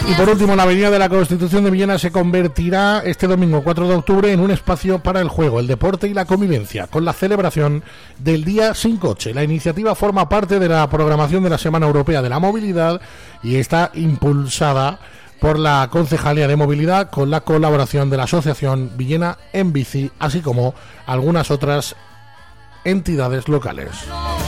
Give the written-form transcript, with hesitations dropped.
Y por último, la Avenida de la Constitución de Villena se convertirá este domingo 4 de octubre en un espacio para el juego, el deporte y la convivencia, con la celebración del Día Sin Coche. La iniciativa forma parte de la programación de la Semana Europea de la Movilidad y está impulsada por la Concejalía de Movilidad con la colaboración de la Asociación Villena en Bici, así como algunas otras entidades locales.